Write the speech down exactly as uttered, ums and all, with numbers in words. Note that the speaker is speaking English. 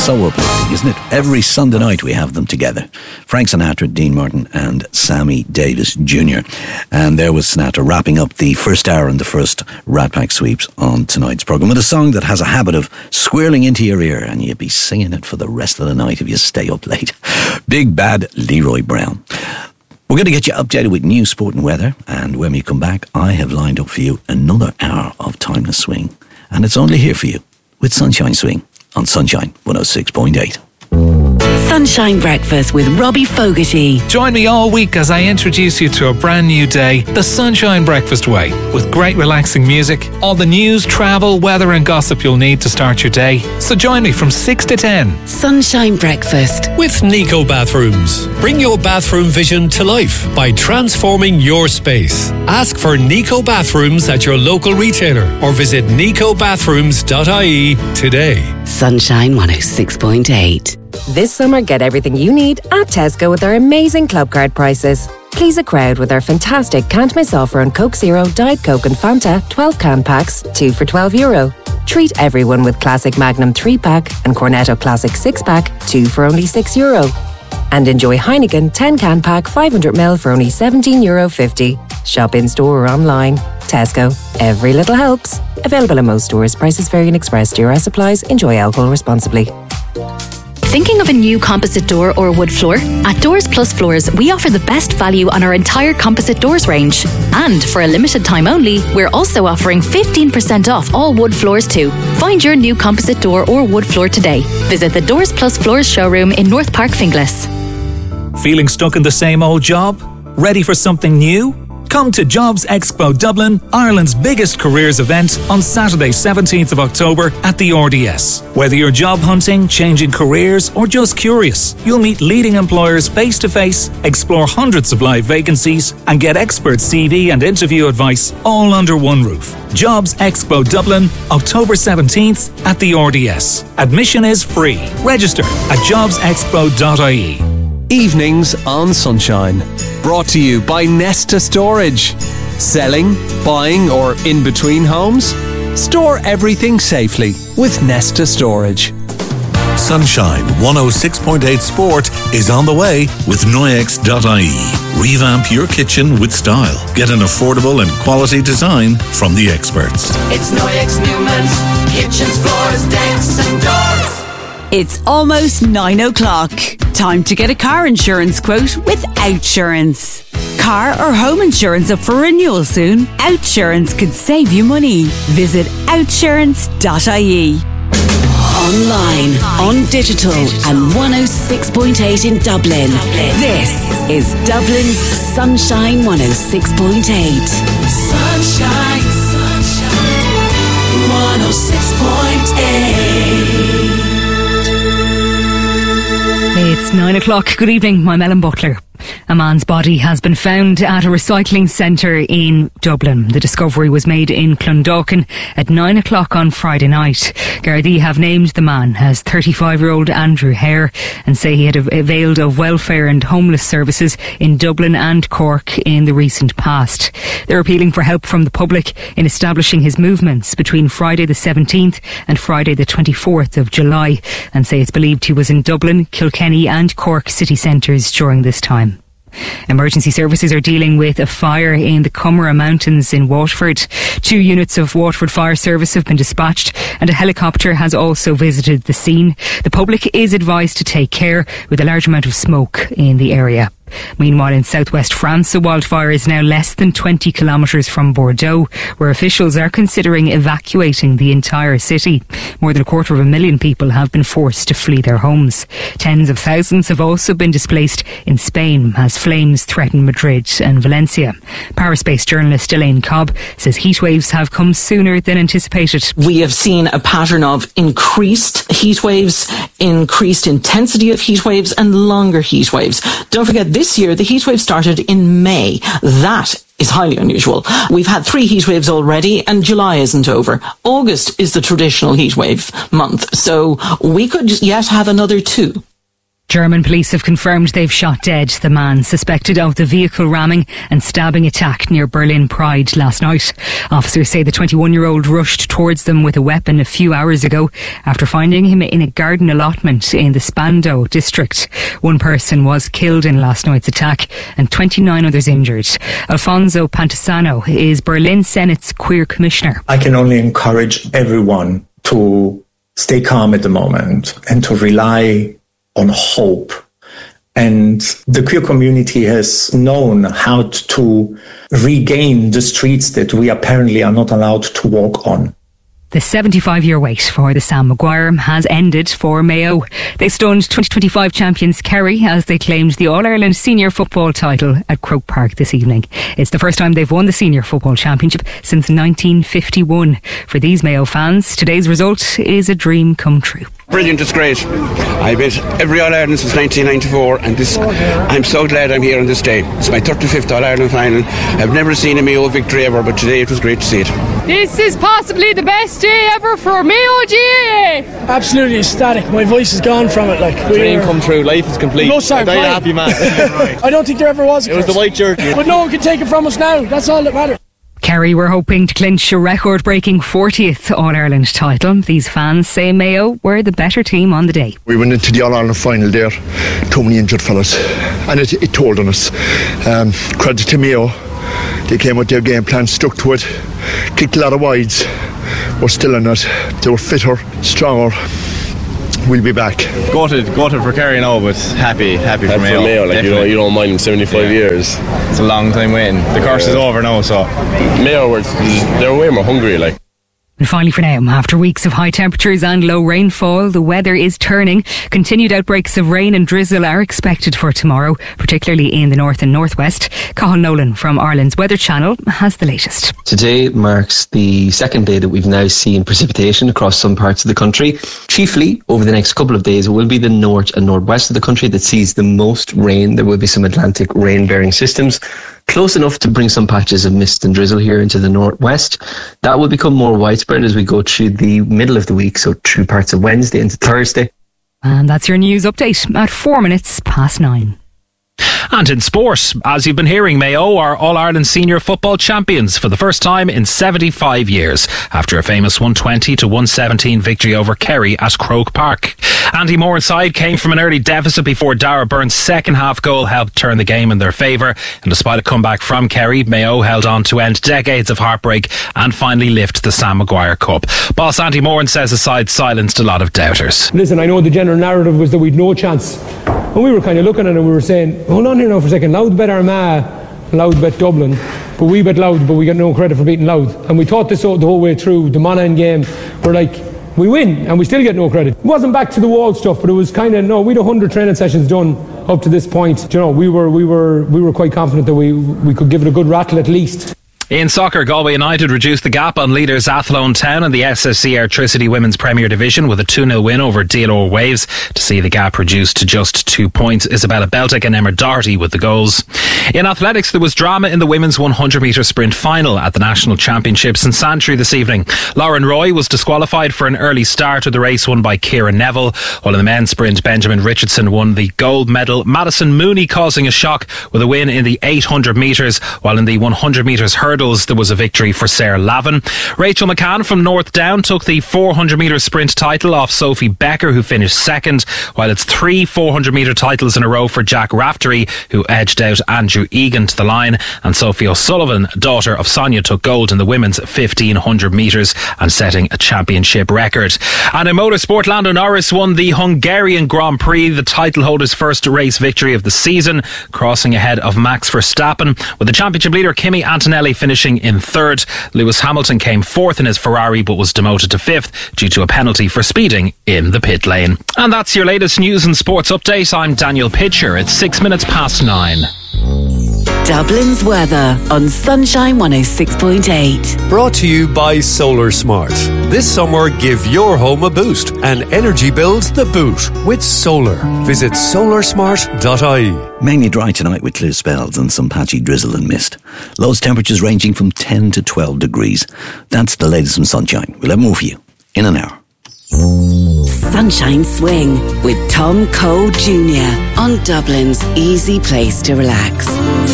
So uplifting, isn't it? Every Sunday night we have them together. Frank Sinatra, Dean Martin and Sammy Davis Junior And there was Sinatra wrapping up the first hour and the first Rat Pack sweeps on tonight's programme with a song that has a habit of squirreling into your ear, and you'll be singing it for the rest of the night if you stay up late. Big Bad Leroy Brown. We're going to get you updated with news, sport and weather, and when we come back, I have lined up for you another hour of Timeless Swing, and it's only here for you with Sunshine Swing on Sunshine one oh six point eight. Sunshine Breakfast with Robbie Fogarty. Join me all week as I introduce you to a brand new day, the Sunshine Breakfast way, with great relaxing music, all the news, travel, weather and gossip you'll need to start your day. So join me from six to ten. Sunshine Breakfast with Nico Bathrooms. Bring your bathroom vision to life by transforming your space. Ask for Nico Bathrooms at your local retailer or visit nico bathrooms dot I E today. Sunshine one oh six point eight. This summer, get everything you need at Tesco with our amazing club card prices. Please a crowd with our fantastic can't miss offer on Coke Zero, Diet Coke and Fanta twelve can packs, two for twelve euro. Treat everyone with Classic Magnum three pack and Cornetto Classic six pack, two for only six euro. And enjoy Heineken ten can pack five hundred milliliters for only seventeen euro fifty. Shop in store or online. Tesco. Every little helps. Available in most stores. Prices vary and express. D R S applies. Enjoy alcohol responsibly. Thinking of a new composite door or wood floor? At Doors Plus Floors, we offer the best value on our entire composite doors range. And for a limited time only, we're also offering fifteen percent off all wood floors too. Find your new composite door or wood floor today. Visit the Doors Plus Floors showroom in North Park, Finglas. Feeling stuck in the same old job? Ready for something new? Come to Jobs Expo Dublin, Ireland's biggest careers event, on Saturday seventeenth of October at the R D S. Whether you're job hunting, changing careers or just curious, you'll meet leading employers face to face, explore hundreds of live vacancies and get expert C V and interview advice all under one roof. Jobs Expo Dublin, October seventeenth at the R D S. Admission is free. Register at jobs expo dot I E. Evenings on Sunshine. Brought to you by Nesta Storage. Selling, buying or in between homes? Store everything safely with Nesta Storage. Sunshine one oh six point eight Sport is on the way with Noyex dot I E. Revamp your kitchen with style. Get an affordable and quality design from the experts. It's Noyex Newman's kitchens, floors, decks and doors. It's almost nine o'clock. Time to get a car insurance quote with Outsurance. Car or home insurance up for renewal soon? Outsurance could save you money. Visit outsurance dot I E. Online, on digital and one oh six point eight in Dublin. This is Dublin's Sunshine one oh six point eight. Sunshine, sunshine, one oh six point eight. It's nine o'clock. Good evening, I'm Ellen Butler. A man's body has been found at a recycling centre in Dublin. The discovery was made in Clondalkin at nine o'clock on Friday night. Gardaí have named the man as thirty-five-year-old Andrew Hare and say he had availed of welfare and homeless services in Dublin and Cork in the recent past. They're appealing for help from the public in establishing his movements between Friday the seventeenth and Friday the twenty-fourth of July and say it's believed he was in Dublin, Kilkenny and Cork city centres during this time. Emergency services are dealing with a fire in the Cumra Mountains in Waterford. Two units of Waterford Fire Service have been dispatched and a helicopter has also visited the scene. The public is advised to take care with a large amount of smoke in the area. Meanwhile, in southwest France, a wildfire is now less than twenty kilometres from Bordeaux, where officials are considering evacuating the entire city. More than a quarter of a million people have been forced to flee their homes. Tens of thousands have also been displaced in Spain as flames threaten Madrid and Valencia. Paris-based journalist Elaine Cobb says heatwaves have come sooner than anticipated. We have seen a pattern of increased heatwaves, increased intensity of heatwaves and longer heatwaves. Don't forget, this year the heatwave started in May. That is highly unusual. We've had three heatwaves already and July isn't over. August is the traditional heatwave month, so we could yet have another two. German police have confirmed they've shot dead the man suspected of the vehicle ramming and stabbing attack near Berlin Pride last night. Officers say the twenty-one-year-old rushed towards them with a weapon a few hours ago after finding him in a garden allotment in the Spandau district. One person was killed in last night's attack and twenty-nine others injured. Alfonso Pantasano is Berlin Senate's queer commissioner. I can only encourage everyone to stay calm at the moment and to rely on hope. And the queer community has known how to regain the streets that we apparently are not allowed to walk on. The seventy-five-year wait for the Sam Maguire has ended for Mayo. They stunned twenty twenty-five champions Kerry as they claimed the All-Ireland Senior Football title at Croke Park this evening. It's the first time they've won the Senior Football Championship since nineteen fifty-one. For these Mayo fans, today's result is a dream come true. Brilliant, it's great. I've been every All-Ireland since nineteen ninety-four, and this, I'm so glad I'm here on this day. It's my thirty-fifth All-Ireland final. I've never seen a Mayo victory ever, but today it was great to see it. This is possibly the best day ever for Mayo G A A. Absolutely ecstatic. My voice is gone from it. Like dream come true. Life is complete. No, sorry, I'm happy, man. I don't think there ever was a It was the white jersey. But no one can take it from us now. That's all that matters. Kerry were hoping to clinch a record-breaking fortieth All-Ireland title. These fans say Mayo were the better team on the day. We went into the All-Ireland final there, too many injured fellas, and it, it told on us. Um, credit to Mayo, they came with their game plan, stuck to it, kicked a lot of wides, were still in it. They were fitter, stronger. We'll be back. Gutted, gutted for Kerry now, but happy, happy for happy Mayo. For Mayo, like you know, you don't mind them seventy-five yeah. years. It's a long time waiting. The curse yeah. is over now, so Mayo were they're way more hungry, like. And finally for now, after weeks of high temperatures and low rainfall, the weather is turning. Continued outbreaks of rain and drizzle are expected for tomorrow, particularly in the north and northwest. Cathal Nolan from Ireland's Weather Channel has the latest. Today marks the second day that we've now seen precipitation across some parts of the country. Chiefly, over the next couple of days, it will be the north and northwest of the country that sees the most rain. There will be some Atlantic rain-bearing systems close enough to bring some patches of mist and drizzle here into the northwest. That will become more widespread as we go through the middle of the week, so through parts of Wednesday into Thursday. And that's your news update at four minutes past nine. And in sport, as you've been hearing, Mayo are All-Ireland Senior Football champions for the first time in seventy-five years after a famous one twenty to one seventeen victory over Kerry at Croke Park. Andy Mornside came from an early deficit before Dara Byrne's second half goal helped turn the game in their favour, and despite a comeback from Kerry, Mayo held on to end decades of heartbreak and finally lift the Sam Maguire Cup. Boss Andy Moran says the side silenced a lot of doubters. Listen, I know the general narrative was that we'd no chance, and we were kind of looking at it and we were saying, hold on here now for a second, Louth bet Armagh, Louth bet Dublin, but we bet Louth, but we got no credit for beating Louth. And we thought this out the whole way through. The Monaghan game, we're like, we win and we still get no credit. It wasn't back to the wall stuff, but it was kind of, no, we'd a hundred training sessions done up to this point. You know, we were we were we were quite confident that we we could give it a good rattle at least. In soccer, Galway United reduced the gap on leaders Athlone Town in the S S C Airtricity Women's Premier Division with a two nil win over D L R Waves to see the gap reduced to just two points. Isabella Beltic and Emma Doherty with the goals. In athletics, there was drama in the women's one hundred metre sprint final at the National Championships in Santry this evening. Lauren Roy was disqualified for an early start with the race won by Kieran Neville, while in the men's sprint, Benjamin Richardson won the gold medal. Madison Mooney causing a shock with a win in the eight hundred metres, while in the one hundred metres hurdle there was a victory for Sarah Lavin. Rachel McCann from North Down took the four hundred metre sprint title off Sophie Becker, who finished second, while it's three four hundred metre titles in a row for Jack Raftery, who edged out Andrew Egan to the line, and Sophie O'Sullivan, daughter of Sonia, took gold in the women's fifteen hundred metres and setting a championship record. And in motorsport, Lando Norris won the Hungarian Grand Prix, the title holder's first race victory of the season, crossing ahead of Max Verstappen, with the championship leader Kimi Antonelli finishing in third. Lewis Hamilton came fourth in his Ferrari but was demoted to fifth due to a penalty for speeding in the pit lane. And that's your latest news and sports update. I'm Daniel Pitcher. It's six minutes past nine. Dublin's weather on Sunshine one oh six point eight. Brought to you by Solar Smart. This summer, give your home a boost and energy bills the boot with solar. Visit solar smart dot I E. Mainly dry tonight with clear spells and some patchy drizzle and mist. Lows temperatures ranging from ten to twelve degrees. That's the latest from Sunshine. We'll have more for you in an hour. Sunshine Swing with Tom Cole Junior on Dublin's easy place to relax.